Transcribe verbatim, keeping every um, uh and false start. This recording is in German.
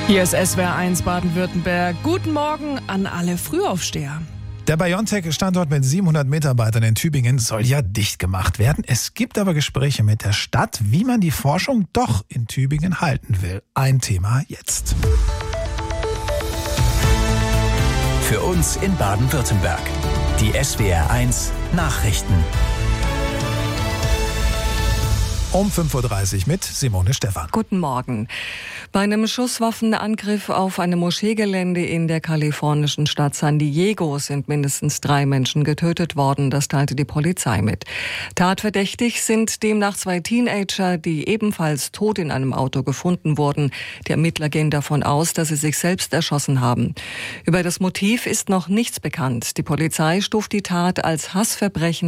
Hier ist S W R eins Baden-Württemberg. Guten Morgen an alle Frühaufsteher. Der BioNTech-Standort mit siebenhundert Mitarbeitern in Tübingen soll ja dicht gemacht werden. Es gibt aber Gespräche mit der Stadt, wie man die Forschung doch in Tübingen halten will. Ein Thema jetzt. Für uns in Baden-Württemberg. Die S W R eins Nachrichten. Um fünf Uhr dreißig mit Simone Stephan. Guten Morgen. Bei einem Schusswaffenangriff auf einem Moscheegelände in der kalifornischen Stadt San Diego sind mindestens drei Menschen getötet worden, das teilte die Polizei mit. Tatverdächtig sind demnach zwei Teenager, die ebenfalls tot in einem Auto gefunden wurden. Die Ermittler gehen davon aus, dass sie sich selbst erschossen haben. Über das Motiv ist noch nichts bekannt. Die Polizei stuft die Tat als Hassverbrechen